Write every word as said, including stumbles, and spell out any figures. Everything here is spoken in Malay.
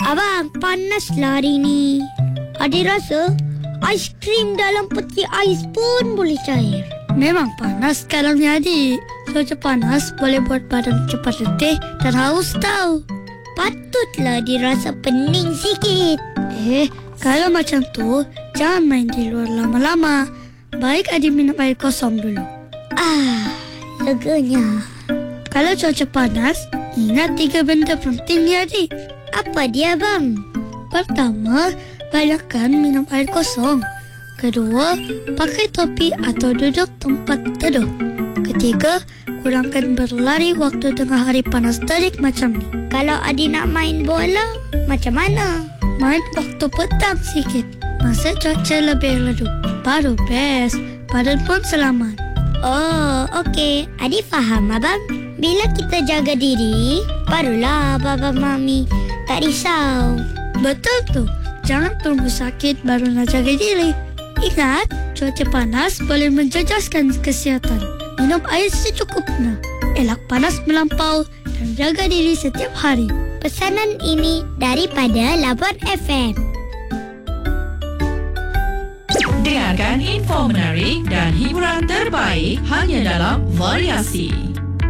Abang, panaslah hari ni. Adik rasa aiskrim dalam peti ais pun boleh cair. Memang panas sekarang ni adik. Cuaca panas boleh buat badan cepat letih dan haus tau. Patutlah dirasa pening sikit. Eh, kalau macam tu, jangan main di luar lama-lama. Baik adik minum air kosong dulu. Ah, leganya. Kalau cuaca panas, ingat tiga benda penting ni adik. Apa dia bang? Pertama, banyakkan minum air kosong. Kedua, pakai topi atau duduk tempat teduh. Ketiga, kurangkan berlari waktu tengah hari panas terik macam ni. Kalau adik nak main bola, macam mana? Main waktu petang sikit. Masa cuaca lebih redup. Baru best. Badan pun selamat. Oh, okey. Adik faham abang. Bila kita jaga diri, barulah baba mami tak risau. Betul tu. Jangan tunggu sakit baru nak jaga diri. Ingat, cuaca panas boleh menjejaskan kesihatan. Minum air secukupnya. Elak panas melampau dan jaga diri setiap hari. Pesanan ini daripada Labuan F M. Dengarkan info menarik dan hiburan terbaik hanya dalam Variasi.